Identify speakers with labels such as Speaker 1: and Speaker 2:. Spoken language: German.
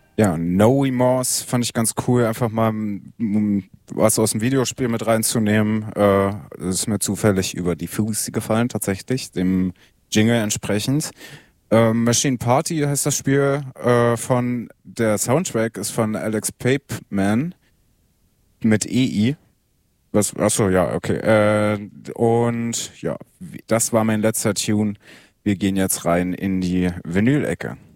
Speaker 1: Ja, No Remorse fand ich ganz cool, einfach mal was aus dem Videospiel mit reinzunehmen. Das ist mir zufällig über die Füße gefallen, tatsächlich, dem Jingle entsprechend. Machine Party heißt das Spiel, der Soundtrack ist von Alex Papeman mit EI. Achso, ja, okay. Und ja, das war mein letzter Tune. Wir gehen jetzt rein in die Vinyl-Ecke.